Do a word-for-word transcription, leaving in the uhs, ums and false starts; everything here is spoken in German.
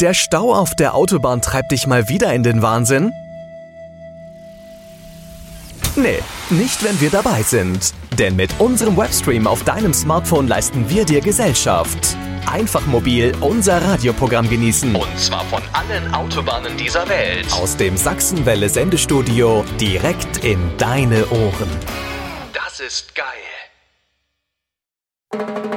Der Stau auf der Autobahn treibt dich mal wieder in den Wahnsinn? Nee, nicht wenn wir dabei sind. Denn mit unserem Webstream auf deinem Smartphone leisten wir dir Gesellschaft. Einfach mobil unser Radioprogramm genießen. Und zwar von allen Autobahnen dieser Welt. Aus dem Sachsenwelle Sendestudio direkt in deine Ohren. Das ist geil.